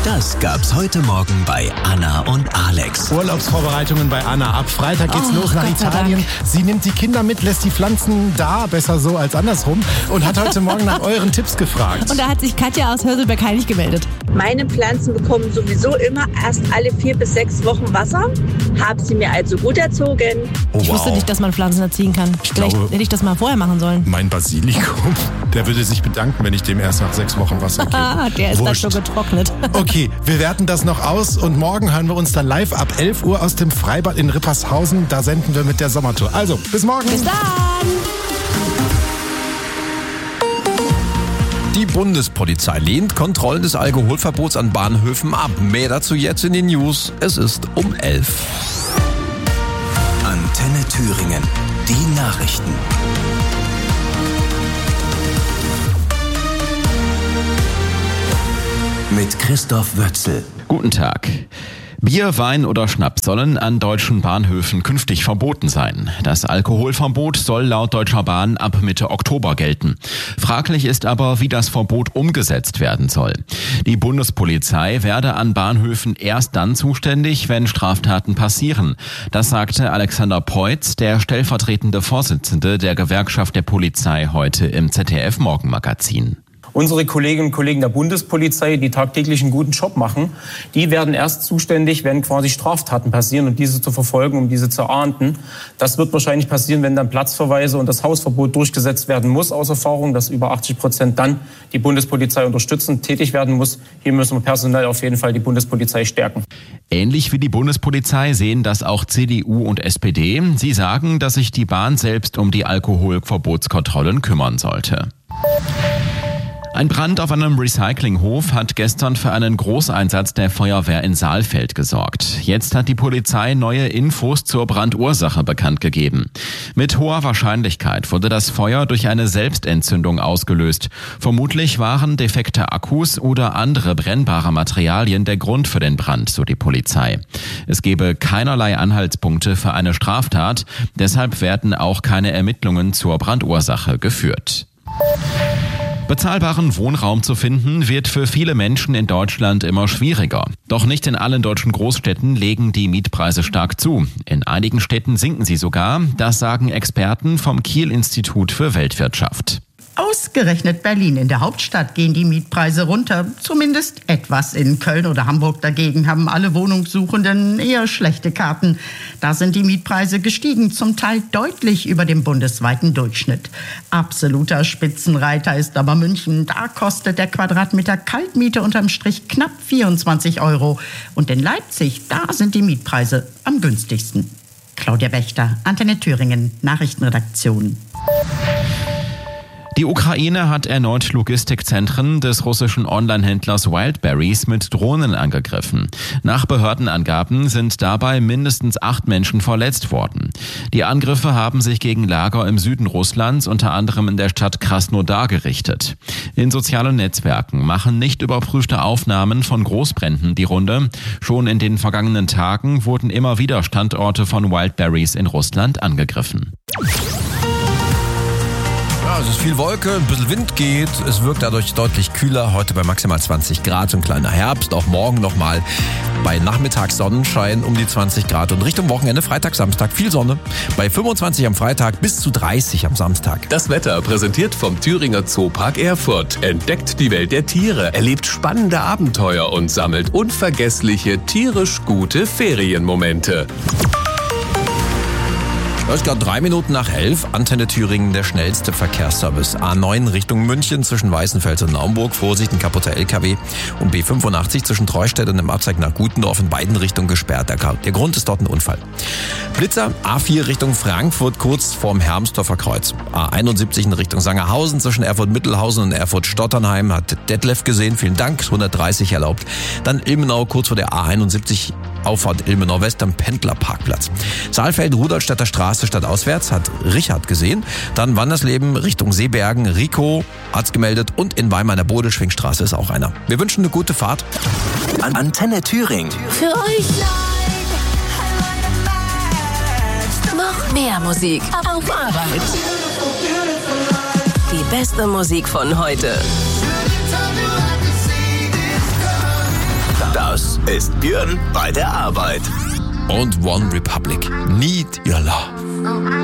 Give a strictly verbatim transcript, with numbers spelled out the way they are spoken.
Das gab's heute Morgen bei Anna und Alex. Urlaubsvorbereitungen bei Anna. Ab Freitag geht's Oh, los nach Gott sei Italien. Dank. Sie nimmt die Kinder mit, lässt die Pflanzen da, besser so als andersrum, und hat heute Morgen nach euren Tipps gefragt. Und da hat sich Katja aus Hörselberg-Heinig gemeldet. Meine Pflanzen bekommen sowieso immer erst alle vier bis sechs Wochen Wasser. Haben sie mir also gut erzogen. Oh, Ich wusste wow. nicht, dass man Pflanzen erziehen kann. Ich Vielleicht glaube- hätte ich das mal vorher machen sollen. Mein Basilikum, der würde sich bedanken, wenn ich dem erst nach sechs Wochen Wasser gebe. Ah, der ist dann Wurscht. schon getrocknet. Okay, wir werten das noch aus und morgen hören wir uns dann live ab elf Uhr aus dem Freibad in Rippershausen. Da senden wir mit der Sommertour. Also, bis morgen. Bis dann! Die Bundespolizei lehnt Kontrollen des Alkoholverbots an Bahnhöfen ab. Mehr dazu jetzt in den News. Es ist um elf. Antenne Thüringen. Die Nachrichten. Mit Christoph Wötzel. Guten Tag. Bier, Wein oder Schnaps sollen an deutschen Bahnhöfen künftig verboten sein. Das Alkoholverbot soll laut Deutscher Bahn ab Mitte Oktober gelten. Fraglich ist aber, wie das Verbot umgesetzt werden soll. Die Bundespolizei werde an Bahnhöfen erst dann zuständig, wenn Straftaten passieren. Das sagte Alexander Peutz, der stellvertretende Vorsitzende der Gewerkschaft der Polizei, heute im Z D F-Morgenmagazin. Unsere Kolleginnen und Kollegen der Bundespolizei, die tagtäglich einen guten Job machen, die werden erst zuständig, wenn quasi Straftaten passieren und diese zu verfolgen, um diese zu ahnden. Das wird wahrscheinlich passieren, wenn dann Platzverweise und das Hausverbot durchgesetzt werden muss, aus Erfahrung, dass über achtzig Prozent dann die Bundespolizei unterstützend tätig werden muss. Hier müssen wir personell auf jeden Fall die Bundespolizei stärken. Ähnlich wie die Bundespolizei sehen das auch C D U und S P D. Sie sagen, dass sich die Bahn selbst um die Alkoholverbotskontrollen kümmern sollte. Ein Brand auf einem Recyclinghof hat gestern für einen Großeinsatz der Feuerwehr in Saalfeld gesorgt. Jetzt hat die Polizei neue Infos zur Brandursache bekannt gegeben. Mit hoher Wahrscheinlichkeit wurde das Feuer durch eine Selbstentzündung ausgelöst. Vermutlich waren defekte Akkus oder andere brennbare Materialien der Grund für den Brand, so die Polizei. Es gebe keinerlei Anhaltspunkte für eine Straftat, deshalb werden auch keine Ermittlungen zur Brandursache geführt. Bezahlbaren Wohnraum zu finden, wird für viele Menschen in Deutschland immer schwieriger. Doch nicht in allen deutschen Großstädten legen die Mietpreise stark zu. In einigen Städten sinken sie sogar. Das sagen Experten vom Kiel-Institut für Weltwirtschaft. Ausgerechnet Berlin, in der Hauptstadt, gehen die Mietpreise runter. Zumindest etwas. In Köln oder Hamburg dagegen haben alle Wohnungssuchenden eher schlechte Karten. Da sind die Mietpreise gestiegen, zum Teil deutlich über dem bundesweiten Durchschnitt. Absoluter Spitzenreiter ist aber München. Da kostet der Quadratmeter Kaltmiete unterm Strich knapp vierundzwanzig Euro. Und in Leipzig, da sind die Mietpreise am günstigsten. Claudia Wächter, Antenne Thüringen, Nachrichtenredaktion. Die Ukraine hat erneut Logistikzentren des russischen Online-Händlers Wildberries mit Drohnen angegriffen. Nach Behördenangaben sind dabei mindestens acht Menschen verletzt worden. Die Angriffe haben sich gegen Lager im Süden Russlands, unter anderem in der Stadt Krasnodar, gerichtet. In sozialen Netzwerken machen nicht überprüfte Aufnahmen von Großbränden die Runde. Schon in den vergangenen Tagen wurden immer wieder Standorte von Wildberries in Russland angegriffen. Ja, es ist viel Wolke, ein bisschen Wind geht. Es wirkt dadurch deutlich kühler. Heute bei maximal zwanzig Grad, so ein kleiner Herbst. Auch morgen nochmal bei Nachmittagssonnenschein um die zwanzig Grad. Und Richtung Wochenende, Freitag, Samstag, viel Sonne. Bei fünfundzwanzig am Freitag bis zu dreißig am Samstag. Das Wetter präsentiert vom Thüringer Zoopark Erfurt. Entdeckt die Welt der Tiere, erlebt spannende Abenteuer und sammelt unvergessliche, tierisch gute Ferienmomente. Es ist gerade drei Minuten nach elf. Antenne Thüringen, der schnellste Verkehrsservice. A neun Richtung München zwischen Weißenfels und Naumburg. Vorsicht, ein kaputter L K W. Und B fünfundachtzig zwischen Treustedt und dem Abzweig nach Gutendorf in beiden Richtungen gesperrt. Der Grund ist dort ein Unfall. Blitzer, A vier Richtung Frankfurt, kurz vorm Hermsdorfer Kreuz. A einundsiebzig in Richtung Sangerhausen zwischen Erfurt-Mittelhausen und Erfurt-Stotternheim. Hat Detlef gesehen, vielen Dank, hundertdreißig erlaubt. Dann Ilmenau, kurz vor der A einundsiebzig, Auffahrt Ilmenau West am Pendlerparkplatz. Saalfeld, Rudolstadter Straße, stadtauswärts, hat Richard gesehen. Dann Wandersleben Richtung Seebergen, Rico hat's gemeldet und in Weimar an der Bodelschwingstraße ist auch einer. Wir wünschen eine gute Fahrt. Antenne Thüringen. Für euch noch mehr Musik auf Arbeit. Die beste Musik von heute. ist Björn bei der Arbeit. Und One Republic. Need Your Love.